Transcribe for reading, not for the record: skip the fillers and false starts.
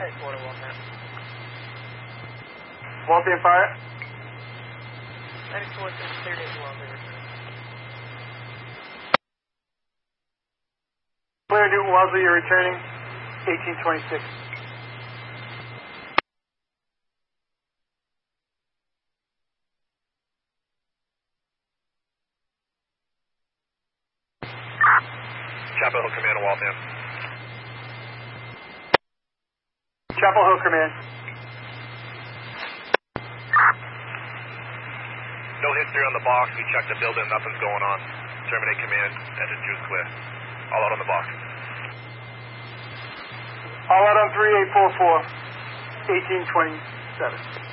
Quarter Waltham. Waltham fire. 94 to 38 Waltham. Clear Newton Wellesley, you're returning. 1826. Chapel Hill Command, Waltham. Chapel Hill Command. No history on the box. We checked the building. Nothing's going on. Terminate command. Engine 2 is clear. All out on the box. All out on 3844. 1827.